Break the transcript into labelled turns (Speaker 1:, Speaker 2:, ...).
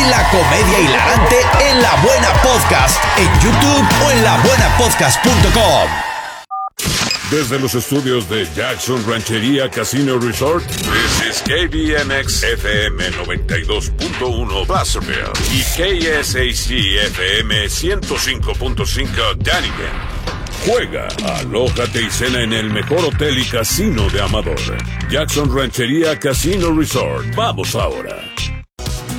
Speaker 1: y la comedia hilarante en La Buena Podcast, en YouTube o en labuenapodcast.com.
Speaker 2: Desde los estudios de Jackson Ranchería Casino Resort, this is KBMX FM 92.1 Placerville y KSAC FM 105.5 Dunnigan. Juega, alójate y cena en el mejor hotel y casino de Amador. Jackson Ranchería Casino Resort. Vamos ahora.